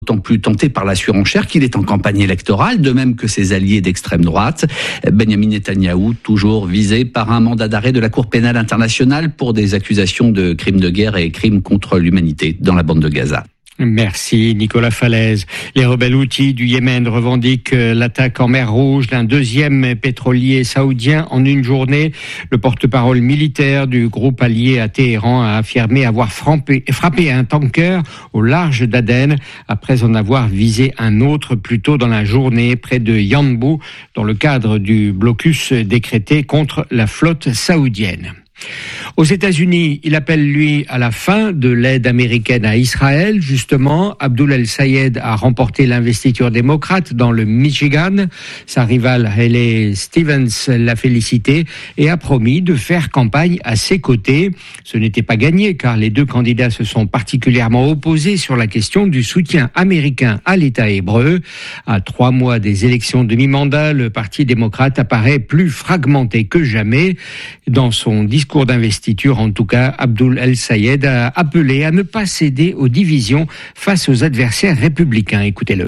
d'autant plus tenté par la surenchère qu'il est en campagne électorale, de même que ses alliés d'extrême droite. Benjamin Netanyahou, toujours visé par un mandat d'arrêt de la Cour pénale internationale pour des accusations de crimes de guerre et crimes contre l'humanité dans la bande de Gaza. Merci Nicolas Falaise. Les rebelles houthis du Yémen revendiquent l'attaque en mer Rouge d'un deuxième pétrolier saoudien en une journée. Le porte-parole militaire du groupe allié à Téhéran a affirmé avoir frappé un tanker au large d'Aden après en avoir visé un autre plus tôt dans la journée près de Yanbu dans le cadre du blocus décrété contre la flotte saoudienne. Aux États-Unis, il appelle, lui, à la fin de l'aide américaine à Israël. Justement, Abdul El-Sayed a remporté l'investiture démocrate dans le Michigan. Sa rivale Haley Stevens l'a félicité et a promis de faire campagne à ses côtés. Ce n'était pas gagné car les deux candidats se sont particulièrement opposés sur la question du soutien américain à l'État hébreu. À 3 mois des élections de mi-mandat, le Parti démocrate apparaît plus fragmenté que jamais. Dans son discours d'investiture, en tout cas, Abdul El-Sayed a appelé à ne pas céder aux divisions face aux adversaires républicains. Écoutez-le.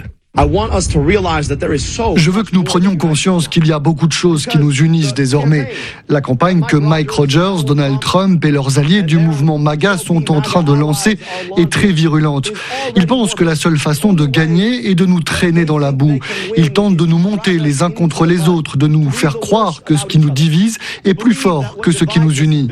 Je veux que nous prenions conscience qu'il y a beaucoup de choses qui nous unissent désormais. La campagne que Mike Rogers, Donald Trump et leurs alliés du mouvement MAGA sont en train de lancer est très virulente. Ils pensent que la seule façon de gagner est de nous traîner dans la boue. Ils tentent de nous monter les uns contre les autres, de nous faire croire que ce qui nous divise est plus fort que ce qui nous unit.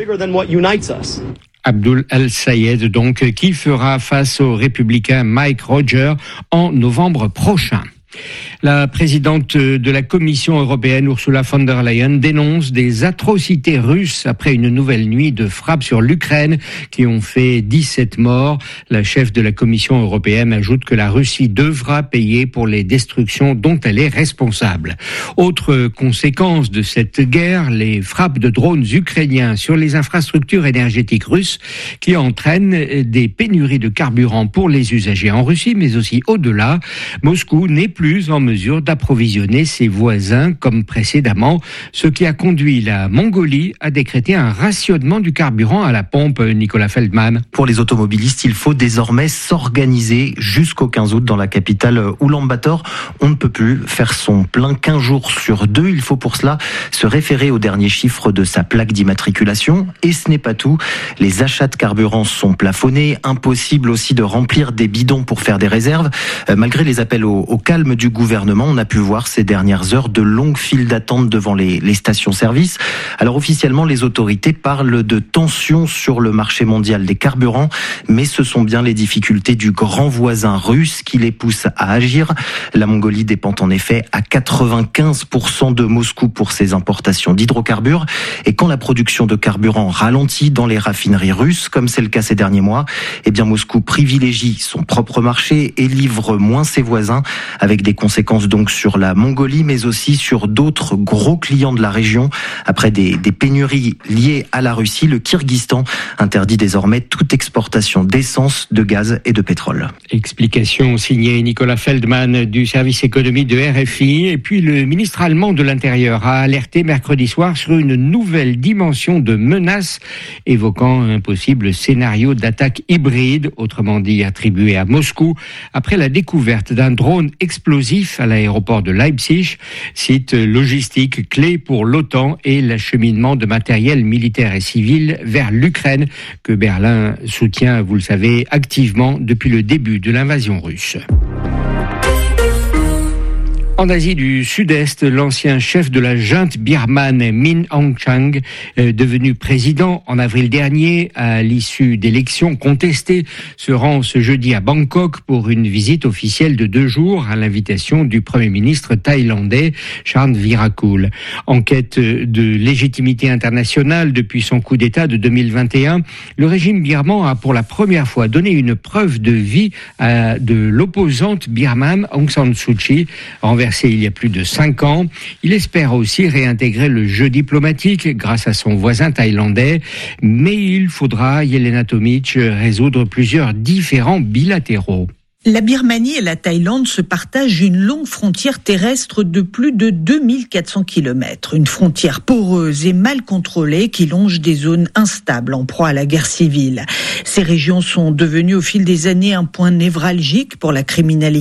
Abdul El-Sayed, donc, qui fera face au républicain Mike Rogers en novembre prochain. La présidente de la Commission européenne, Ursula von der Leyen, dénonce des atrocités russes après une nouvelle nuit de frappes sur l'Ukraine qui ont fait 17 morts. La chef de la Commission européenne ajoute que la Russie devra payer pour les destructions dont elle est responsable. Autre conséquence de cette guerre, les frappes de drones ukrainiens sur les infrastructures énergétiques russes qui entraînent des pénuries de carburant pour les usagers en Russie, mais aussi au-delà. Moscou n'est plus en mesure d'approvisionner ses voisins comme précédemment, ce qui a conduit la Mongolie à décréter un rationnement du carburant à la pompe. Nicolas Feldman. Pour les automobilistes, il faut désormais s'organiser jusqu'au 15 août dans la capitale Oulan-Bator. On ne peut plus faire son plein qu'un jour sur 2. Il faut pour cela se référer aux derniers chiffres de sa plaque d'immatriculation. Et ce n'est pas tout. Les achats de carburant sont plafonnés. Impossible aussi de remplir des bidons pour faire des réserves. Malgré les appels au calme du gouvernement, on a pu voir ces dernières heures de longues files d'attente devant les stations-service. Alors officiellement, les autorités parlent de tensions sur le marché mondial des carburants, mais ce sont bien les difficultés du grand voisin russe qui les poussent à agir. La Mongolie dépend en effet à 95% de Moscou pour ses importations d'hydrocarbures. Et quand la production de carburant ralentit dans les raffineries russes, comme c'est le cas ces derniers mois, eh bien Moscou privilégie son propre marché et livre moins ses voisins, avec des conséquences donc sur la Mongolie, mais aussi sur d'autres gros clients de la région. Après des pénuries liées à la Russie, le Kirghizstan interdit désormais toute exportation d'essence, de gaz et de pétrole. Explication signée Nicolas Feldman du service économie de RFI. Et puis le ministre allemand de l'Intérieur a alerté mercredi soir sur une nouvelle dimension de menace, évoquant un possible scénario d'attaque hybride, autrement dit attribué à Moscou, après la découverte d'un drone explosif à l'aéroport de Leipzig, site logistique clé pour l'OTAN et l'acheminement de matériel militaire et civil vers l'Ukraine, que Berlin soutient, vous le savez, activement depuis le début de l'invasion russe. En Asie du Sud-Est, l'ancien chef de la junte birmane Min Aung Hlaing, devenu président en avril dernier à l'issue d'élections contestées, se rend ce jeudi à Bangkok pour une visite officielle de 2 jours à l'invitation du Premier ministre thaïlandais Chan Virakul. En quête de légitimité internationale depuis son coup d'État de 2021, le régime birman a pour la première fois donné une preuve de vie de l'opposante birmane Aung San Suu Kyi, renversée il y a plus de 5 ans. Il espère aussi réintégrer le jeu diplomatique grâce à son voisin thaïlandais, mais il faudra, Yelena Tomic, résoudre plusieurs différends bilatéraux. La Birmanie et la Thaïlande se partagent une longue frontière terrestre de plus de 2400 km. Une frontière poreuse et mal contrôlée qui longe des zones instables en proie à la guerre civile. Ces régions sont devenues au fil des années un point névralgique pour la criminalité